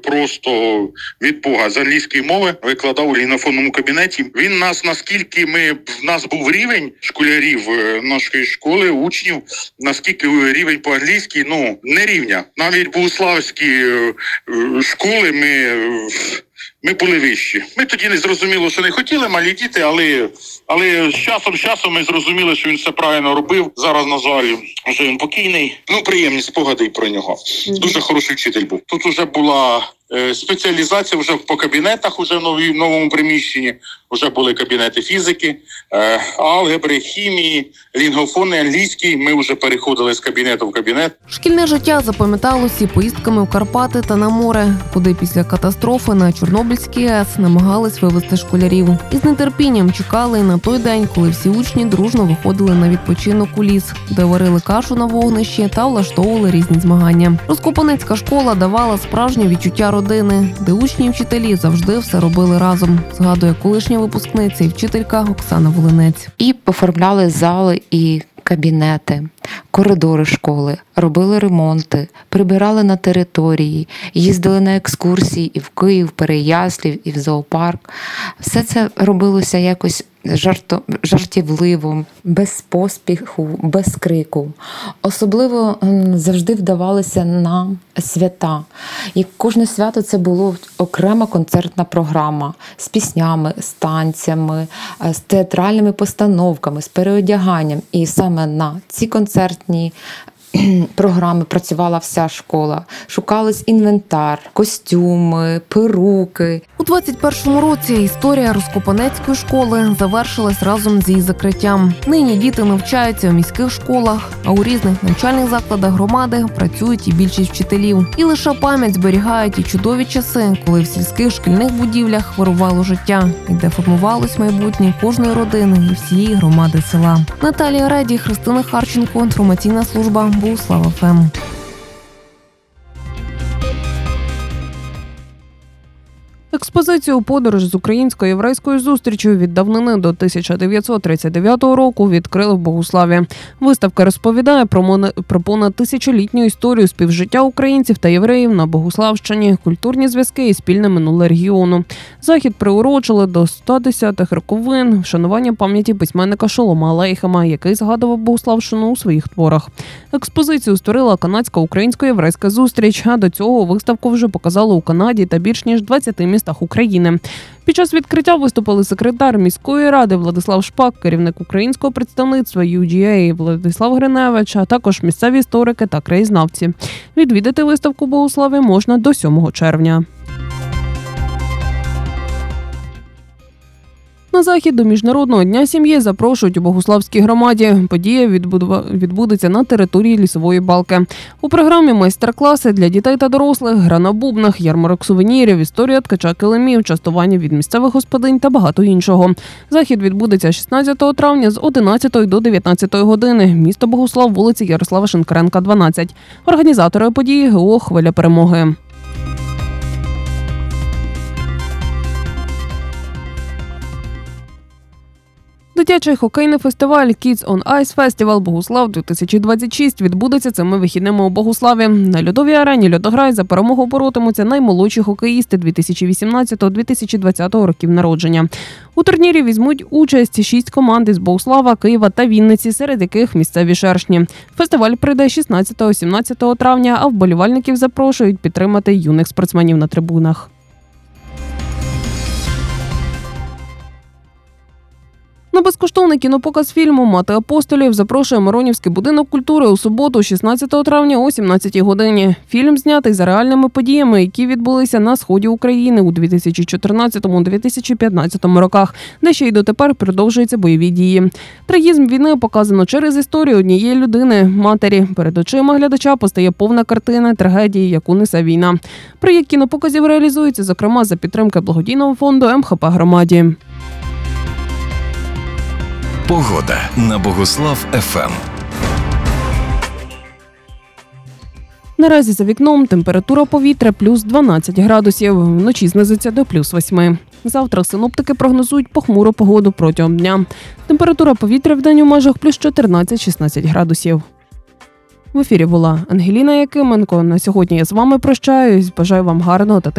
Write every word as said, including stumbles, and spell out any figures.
просто від Бога. З англійської мови викладав у лінгофонному кабінеті. Він нас, наскільки ми, в нас був рівень школярів нашої школи, учнів, наскільки рівень по-англійськи, ну, не рівня. Навіть богославські школи ми... Ми були вищі. Ми тоді не зрозуміло, що не хотіли, малі діти, але, але з часом, з часом ми зрозуміли, що він все правильно робив. Зараз, на жаль, вже він покійний. Ну, приємні спогади про нього. Дуже хороший вчитель був. Тут вже була е, спеціалізація вже по кабінетах, уже в новій, новому приміщенні. Вже були кабінети фізики, е, алгебри, хімії, лінгофони, англійський. Ми вже переходили з кабінету в кабінет. Шкільне життя запам'яталося поїздками в Карпати та на море, куди після катастрофи на Чорнобильській АЕС намагались вивезти школярів. І з нетерпінням чекали на той день, коли всі учні дружно виходили на відпочинок у ліс, де варили кашу на вогнищі та влаштовували різні змагання. Розкопаницька школа давала справжнє відчуття родини, де учні і вчителі завжди все робили разом, згадує колишня випускниця і вчителька Оксана Волинець. І оформляли зали і кабінети, коридори школи, робили ремонти, прибирали на території, їздили на екскурсії і в Київ, Переяслів, і в зоопарк. Все це робилося якось жарто, жартівливо, без поспіху, без крику. Особливо завжди вдавалися нам свята. І кожне свято це було окрема концертна програма з піснями, з танцями, з театральними постановками, з переодяганням. І саме на ці концертні програми працювала вся школа. Шукались інвентар, костюми, перуки. У двадцять першому році історія Розкопанецької школи завершилась разом з її закриттям. Нині діти навчаються у міських школах, а у різних навчальних закладах громади працюють і більшість вчителів. І лише пам'ять зберігають і чудові часи, коли в сільських шкільних будівлях вирувало життя, і де формувалось майбутнє кожної родини і всієї громади села. Наталія Реді, Христина Харченко, інформаційна служба Богуслав еф ем. Експозицію «Подорож з українсько-єврейською зустрічю від давнини до тисяча дев'ятсот тридцять дев'ятого року» відкрили в Богуславі. Виставка розповідає про, мон... про понад тисячолітню історію співжиття українців та євреїв на Богуславщині, культурні зв'язки і спільне минуле регіону. Захід приурочили до ста десятих роковин, вшанування пам'яті письменника Шолома Алейхема, який згадував Богуславщину у своїх творах. Експозицію створила канадська українсько-єврейська зустріч, а до цього виставку вже показали у Канаді та більш ніж двадцяти містах України. Під час відкриття виступили секретар міської ради Владислав Шпак, керівник українського представництва ю джі ей Владислав Гриневич, а також місцеві історики та краєзнавці. Відвідати виставку в Богуславі можна до сьомого червня. На захід до Міжнародного дня сім'ї запрошують у Богуславській громаді. Подія відбудеться на території Лісової балки. У програмі майстер-класи для дітей та дорослих, гра на бубнах, ярмарок сувенірів, історія ткача килимів, частування від місцевих господинь та багато іншого. Захід відбудеться шістнадцятого травня з одинадцятої до дев'ятнадцятої години. Місто Богуслав, вулиця Ярослава Шинкаренка, дванадцять. Організатори події ГО «Хвиля перемоги». Дитячий хокейний фестиваль Kids on Ice Festival Богуслав дві тисячі двадцять шість відбудеться цими вихідними у Богуславі. На льодовій арені «Льодограй» за перемогу боротимуться наймолодші хокеїсти дві тисячі вісімнадцятого - дві тисячі двадцятого років народження. У турнірі візьмуть участь шість команд із Богуслава, Києва та Вінниці, серед яких місцеві шершні. Фестиваль пройде шістнадцятого - сімнадцятого травня, а вболівальників запрошують підтримати юних спортсменів на трибунах. На безкоштовний кінопоказ фільму «Мати апостолів» запрошує Миронівський будинок культури у суботу, шістнадцятого травня о сімнадцятій годині. Фільм знятий за реальними подіями, які відбулися на сході України у дві тисячі чотирнадцятому - дві тисячі п'ятнадцятому роках, де ще й дотепер продовжуються бойові дії. Трагізм війни показано через історію однієї людини – матері. Перед очима глядача постає повна картина трагедії, яку несе війна. Проєкт кінопоказів реалізується, зокрема, за підтримки благодійного фонду ем ха пе «Громаді». Погода на Богуслав еф ем. Наразі за вікном температура повітря плюс дванадцять градусів, вночі знизиться до плюс восьми. Завтра синоптики прогнозують похмуру погоду протягом дня. Температура повітря вдень у межах плюс чотирнадцять - шістнадцять градусів. В ефірі була Ангеліна Якименко. На сьогодні я з вами прощаюсь. Бажаю вам гарного та